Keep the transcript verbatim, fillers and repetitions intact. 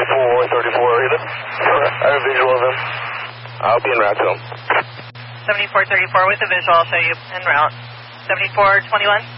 seventy-four thirty-four, I have a visual of him. I'll be en route to him. seventy-four thirty-four with a visual, I'll show you en route. seventy-four twenty-one.